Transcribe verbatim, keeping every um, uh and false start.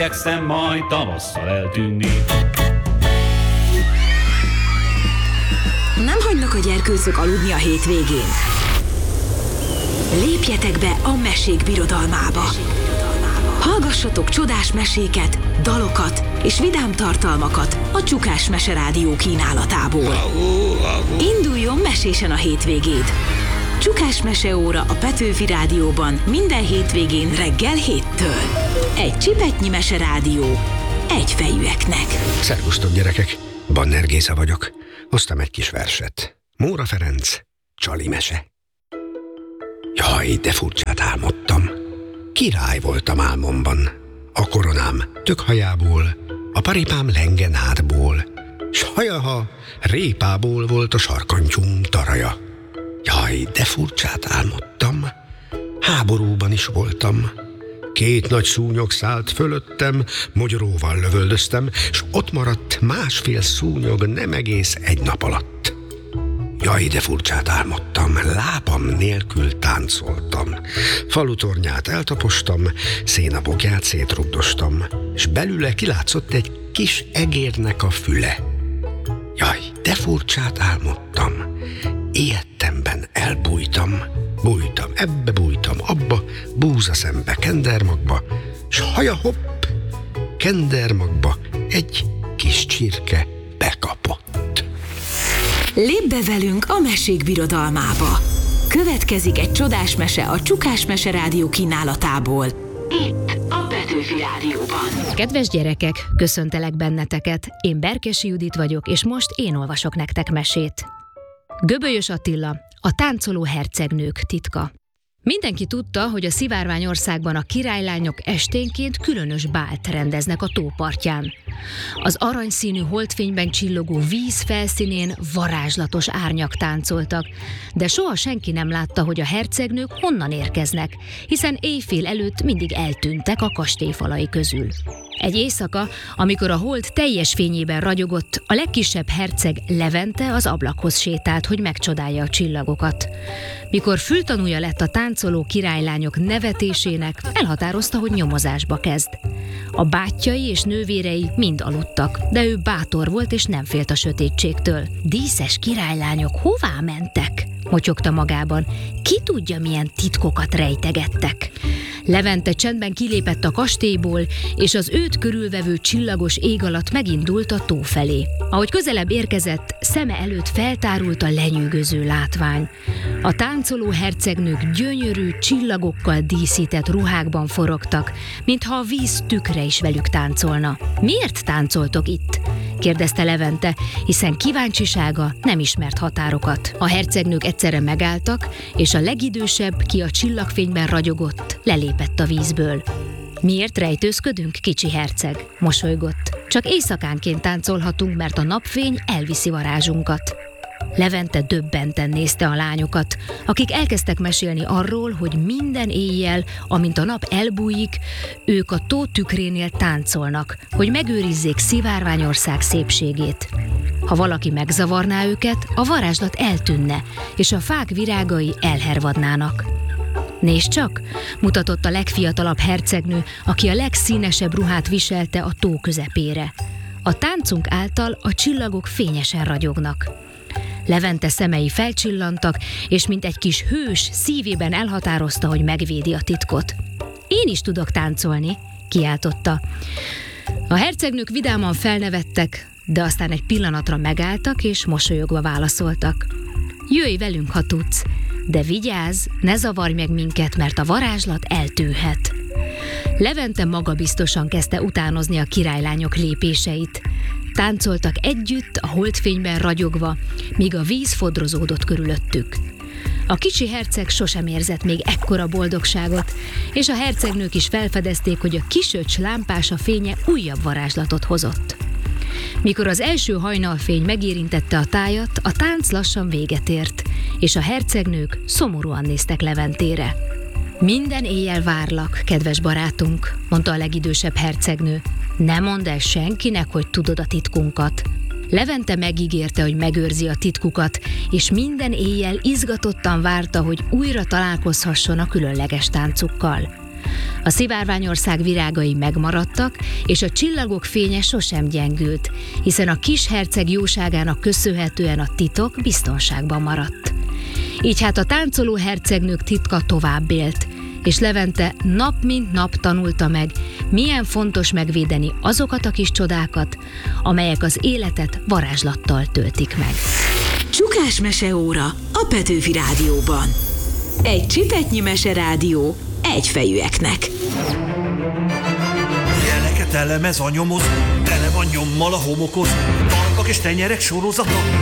igyekszem majd tavasszal eltűnni. Nem hagynak a gyerkőcök aludni a hétvégén. Lépjetek be a mesék birodalmába. Hallgassatok csodás meséket, dalokat és vidám tartalmakat a Csukás Mese Rádió kínálatából. Induljon mesésen a hétvégéd! Csukás Meseóra a Petőfi Rádióban minden hétvégén reggel héttől. Egy csipetnyi meserádió, egyfejűeknek. Szervusztok, gyerekek! Banner Géza vagyok. Hoztam egy kis verset. Móra Ferenc, Csali mese. Jaj, de furcsát álmodtam. Király voltam álmomban. A koronám tökhajából, a paripám lengenádból, s hajaha répából volt a sarkantyúm taraja. Jaj, de furcsát álmodtam. Háborúban is voltam. Két nagy szúnyog szállt fölöttem, mogyoróval lövöldöztem, s ott maradt másfél szúnyog nem egész egy nap alatt. Jaj, de furcsát álmodtam, lábam nélkül táncoltam. Falutornyát eltapostam, szénabogját szétrugdostam, s belőle kilátszott egy kis egérnek a füle. Jaj, de furcsát álmodtam, ilyettemben elbújtam. Bújtam, ebbe bújtam, abba, búza szembe, kendermagba, s haja hopp, kendermagba egy kis csirke bekapott. Lépj be velünk a mesék birodalmába! Következik egy csodás mese a Csukás Mese Rádió kínálatából. Itt a Petőfi Rádióban. Kedves gyerekek, köszöntelek benneteket. Én Berkesi Judit vagyok, és most én olvasok nektek mesét. Göbölyös Attila, a táncoló hercegnők titka. Mindenki tudta, hogy a Szivárványországban a királylányok esténként különös bált rendeznek a tó partján. Az aranyszínű holdfényben csillogó víz felszínén varázslatos árnyak táncoltak, de soha senki nem látta, hogy a hercegnők honnan érkeznek, hiszen éjfél előtt mindig eltűntek a kastély falai közül. Egy éjszaka, amikor a hold teljes fényében ragyogott, a legkisebb herceg Levente az ablakhoz sétált, hogy megcsodálja a csillagokat. Mikor fültanúja lett a táncoló királylányok nevetésének, elhatározta, hogy nyomozásba kezd. A bátyjai és nővérei mind aludtak, de ő bátor volt és nem félt a sötétségtől. Díszes királylányok hová mentek? Motyogta magában. Ki tudja, milyen titkokat rejtegettek? Levente csendben kilépett a kastélyból, és az őt körülvevő csillagos ég alatt megindult a tó felé. Ahogy közelebb érkezett, szeme előtt feltárult a lenyűgöző látvány. A táncoló hercegnők gyönyörű, csillagokkal díszített ruhákban forogtak, mintha a víz tükre is velük táncolna. Miért táncoltok itt? Kérdezte Levente, hiszen kíváncsisága nem ismert határokat. A hercegnők egyszerre megálltak, és a legidősebb, ki a csillagfényben ragyogott, lelépett a vízből. Miért rejtőzködünk, kicsi herceg? Mosolygott. Csak éjszakánként táncolhatunk, mert a napfény elviszi varázsunkat. Levente döbbenten nézte a lányokat, akik elkezdtek mesélni arról, hogy minden éjjel, amint a nap elbújik, ők a tó tükrénél táncolnak, hogy megőrizzék Szivárványország szépségét. Ha valaki megzavarná őket, a varázslat eltűnne, és a fák virágai elhervadnának. Nézd csak, mutatott a legfiatalabb hercegnő, aki a legszínesebb ruhát viselte a tó közepére. A táncunk által a csillagok fényesen ragyognak. Levente szemei felcsillantak, és mint egy kis hős szívében elhatározta, hogy megvédi a titkot. Én is tudok táncolni, kiáltotta. A hercegnők vidáman felnevettek, de aztán egy pillanatra megálltak, és mosolyogva válaszoltak. Jöjj velünk, ha tudsz, de vigyázz, ne zavarj meg minket, mert a varázslat eltűnhet. Levente magabiztosan kezdte utánozni a királylányok lépéseit. Táncoltak együtt, a holdfényben ragyogva, míg a víz fodrozódott körülöttük. A kicsi herceg sosem érzett még ekkora boldogságot, és a hercegnők is felfedezték, hogy a kisöcs lámpása fénye újabb varázslatot hozott. Mikor az első hajnalfény megérintette a tájat, a tánc lassan véget ért, és a hercegnők szomorúan néztek Leventére. Minden éjjel várlak, kedves barátunk, mondta a legidősebb hercegnő. Ne mondd el senkinek, hogy tudod a titkunkat. Levente megígérte, hogy megőrzi a titkukat, és minden éjjel izgatottan várta, hogy újra találkozhasson a különleges táncukkal. A Szivárványország virágai megmaradtak, és a csillagok fénye sosem gyengült, hiszen a kis herceg jóságának köszönhetően a titok biztonságban maradt. Így hát a táncoló hercegnők titka tovább élt, és Levente nap mint nap tanulta meg, milyen fontos megvédeni azokat a kis csodákat, amelyek az életet varázslattal töltik meg. Csukás meseóra a Petőfi Rádióban. Egy csipetnyi meserádió egyfejűeknek. Jeleket elemez a nyomozó, tele van nyommal a homokot, tarkak és tenyerek sorozata,